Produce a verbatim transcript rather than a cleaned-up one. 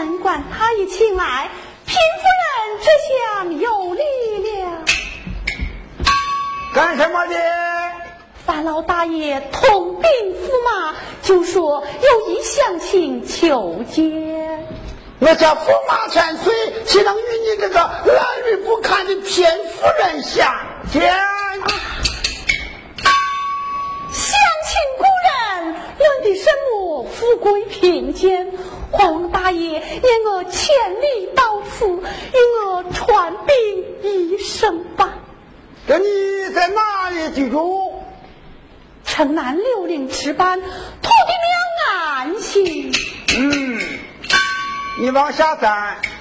门管他一请来，贫夫人这厢有礼了。 干什么的？ 范老大爷痛病驸马，就说有意相请求见。 我这驸马千岁，岂能与你这个烂日不堪的偏夫人相见？啊、 相亲故人论的什么富贵贫贱？黄大爷念我千里到此，与我传禀一声吧。 这你在哪里居住？ 城南六岭池畔土地庙安心。 嗯，你往下站。